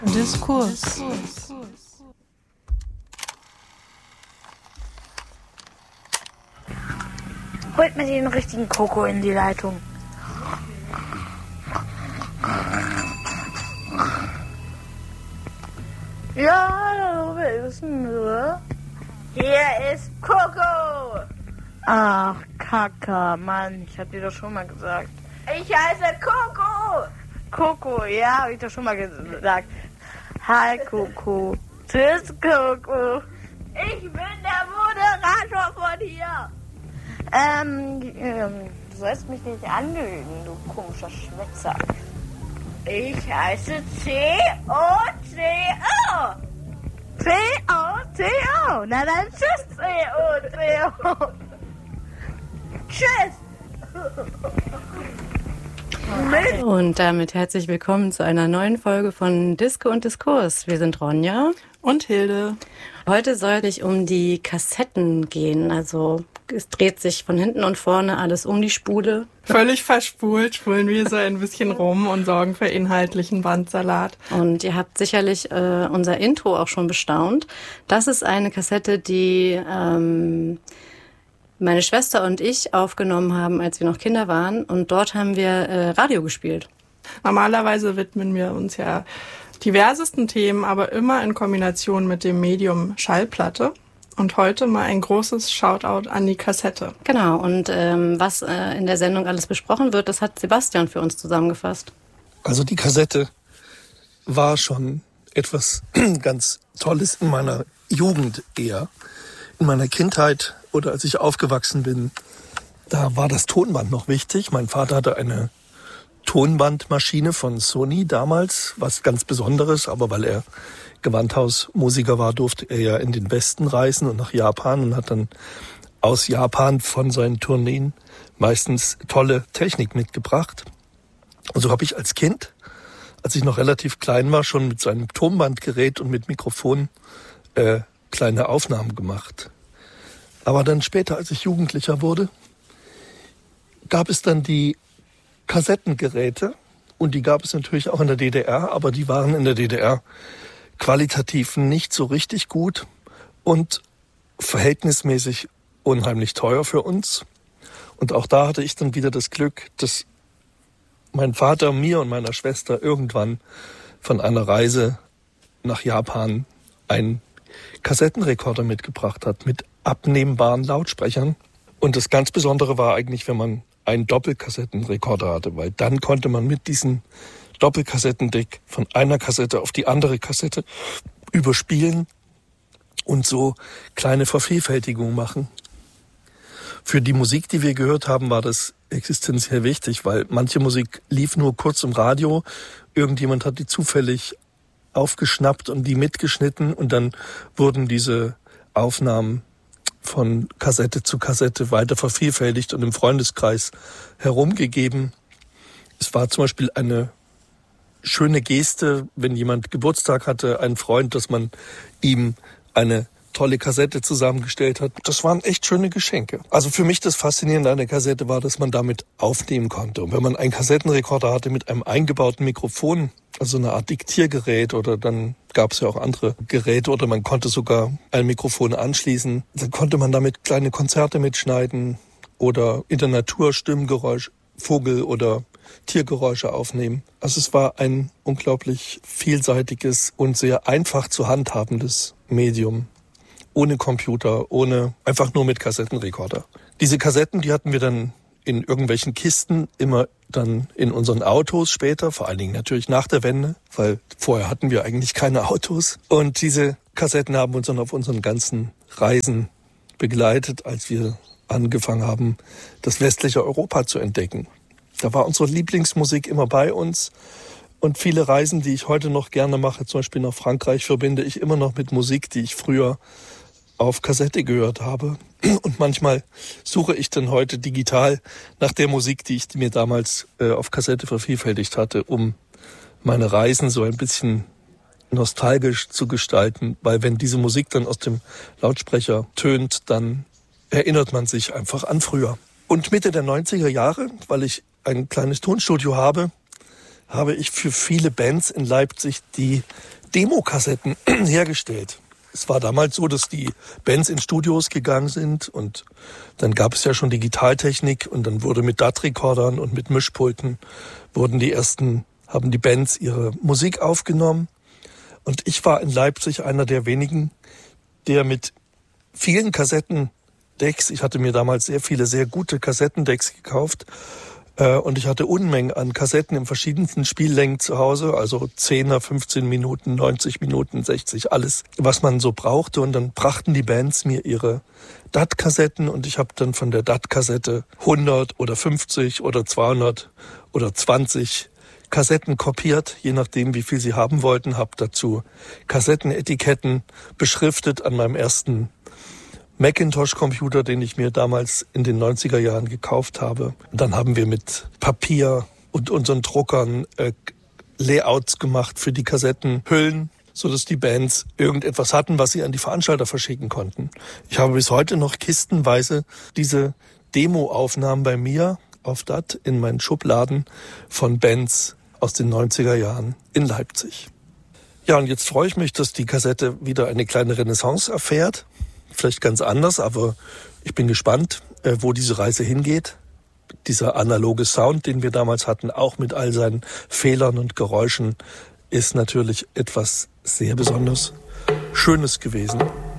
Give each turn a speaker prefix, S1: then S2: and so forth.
S1: Diskurs.
S2: Holt mir den richtigen Koko in die Leitung. Ja, hallo, wer ist denn nur? Hier ist Koko. Ach, Kaka, Mann, ich hab dir doch schon mal gesagt. Ich heiße Koko. Koko, ja, hab ich doch schon mal gesagt. Hi, Koko. Tschüss, Koko. Ich bin der Moderator von hier. Du sollst mich nicht anlügen, du komischer Schwätzer. Ich heiße C-O-C-O. C-O-C-O. Na dann tschüss, C-O-C-O. Tschüss.
S1: Und damit herzlich willkommen zu einer neuen Folge von Disco und Diskurs. Wir sind Ronja
S3: und Hilde.
S1: Heute soll es um die Kassetten gehen. Also es dreht sich von hinten und vorne alles um die Spule.
S3: Völlig verspult spulen wir so ein bisschen rum und sorgen für inhaltlichen Bandsalat.
S1: Und ihr habt sicherlich unser Intro auch schon bestaunt. Das ist eine Kassette, die meine Schwester und ich aufgenommen haben, als wir noch Kinder waren. Und dort haben wir Radio gespielt.
S3: Normalerweise widmen wir uns ja diversesten Themen, aber immer in Kombination mit dem Medium Schallplatte. Und heute mal ein großes Shoutout an die Kassette.
S1: Genau, und was in der Sendung alles besprochen wird, das hat Sebastian für uns zusammengefasst.
S4: Also die Kassette war schon etwas ganz Tolles in meiner Jugend eher. In meiner Kindheit oder als ich aufgewachsen bin, da war das Tonband noch wichtig. Mein Vater hatte eine Tonbandmaschine von Sony damals, was ganz Besonderes, aber weil er Gewandhausmusiker war, durfte er ja in den Westen reisen und nach Japan und hat dann aus Japan von seinen Tourneen meistens tolle Technik mitgebracht. Und so habe ich als Kind, als ich noch relativ klein war, schon mit seinem Tonbandgerät und mit Mikrofon kleine Aufnahmen gemacht. Aber dann später, als ich Jugendlicher wurde, gab es dann die Kassettengeräte und die gab es natürlich auch in der DDR, aber die waren in der DDR qualitativ nicht so richtig gut und verhältnismäßig unheimlich teuer für uns. Und auch da hatte ich dann wieder das Glück, dass mein Vater mir und meiner Schwester irgendwann von einer Reise nach Japan einen Kassettenrekorder mitgebracht hat mit abnehmbaren Lautsprechern. Und das ganz Besondere war eigentlich, wenn man einen Doppelkassettenrekorder hatte, weil dann konnte man mit diesem Doppelkassettendeck von einer Kassette auf die andere Kassette überspielen und so kleine Vervielfältigungen machen. Für die Musik, die wir gehört haben, war das existenziell wichtig, weil manche Musik lief nur kurz im Radio, irgendjemand hat die zufällig aufgeschnappt und die mitgeschnitten und dann wurden diese Aufnahmen von Kassette zu Kassette weiter vervielfältigt und im Freundeskreis herumgegeben. Es war zum Beispiel eine schöne Geste, wenn jemand Geburtstag hatte, ein Freund, dass man ihm eine tolle Kassette zusammengestellt hat. Das waren echt schöne Geschenke. Also für mich das Faszinierende an der Kassette war, dass man damit aufnehmen konnte. Und wenn man einen Kassettenrekorder hatte mit einem eingebauten Mikrofon, also eine Art Diktiergerät, oder dann gab es ja auch andere Geräte, oder man konnte sogar ein Mikrofon anschließen, dann konnte man damit kleine Konzerte mitschneiden oder in der Natur Stimmgeräusch, Vogel oder Tiergeräusche aufnehmen. Also es war ein unglaublich vielseitiges und sehr einfach zu handhabendes Medium. Ohne Computer, einfach nur mit Kassettenrekorder. Diese Kassetten, die hatten wir dann in irgendwelchen Kisten, immer dann in unseren Autos später, vor allen Dingen natürlich nach der Wende, weil vorher hatten wir eigentlich keine Autos. Und diese Kassetten haben uns dann auf unseren ganzen Reisen begleitet, als wir angefangen haben, das westliche Europa zu entdecken. Da war unsere Lieblingsmusik immer bei uns. Und viele Reisen, die ich heute noch gerne mache, zum Beispiel nach Frankreich, verbinde ich immer noch mit Musik, die ich früher auf Kassette gehört habe. Und manchmal suche ich dann heute digital nach der Musik, die ich mir damals auf Kassette vervielfältigt hatte, um meine Reisen so ein bisschen nostalgisch zu gestalten. Weil wenn diese Musik dann aus dem Lautsprecher tönt, dann erinnert man sich einfach an früher. Und Mitte der 90er Jahre, weil ich ein kleines Tonstudio habe habe ich für viele Bands in Leipzig die Demokassetten hergestellt. Es war damals so, dass die Bands in Studios gegangen sind und dann gab es ja schon Digitaltechnik und dann wurde mit DAT-Rekordern und mit Mischpulten haben die Bands ihre Musik aufgenommen. Und ich war in Leipzig einer der wenigen, der mit vielen Kassettendecks, ich hatte mir damals sehr viele, sehr gute Kassettendecks gekauft, und ich hatte Unmengen an Kassetten in verschiedensten Spiellängen zu Hause, also 10er, 15 Minuten, 90 Minuten, 60, alles, was man so brauchte. Und dann brachten die Bands mir ihre DAT-Kassetten und ich habe dann von der DAT-Kassette 100 oder 50 oder 200 oder 20 Kassetten kopiert, je nachdem, wie viel sie haben wollten, habe dazu Kassettenetiketten beschriftet an meinem ersten Macintosh-Computer, den ich mir damals in den 90er Jahren gekauft habe. Dann haben wir mit Papier und unseren Druckern Layouts gemacht für die Kassettenhüllen, sodass die Bands irgendetwas hatten, was sie an die Veranstalter verschicken konnten. Ich habe bis heute noch kistenweise diese Demo-Aufnahmen bei mir auf DAT in meinen Schubladen von Bands aus den 90er Jahren in Leipzig. Ja, und jetzt freue ich mich, dass die Kassette wieder eine kleine Renaissance erfährt. Vielleicht ganz anders, aber ich bin gespannt, wo diese Reise hingeht. Dieser analoge Sound, den wir damals hatten, auch mit all seinen Fehlern und Geräuschen, ist natürlich etwas sehr besonders Schönes gewesen.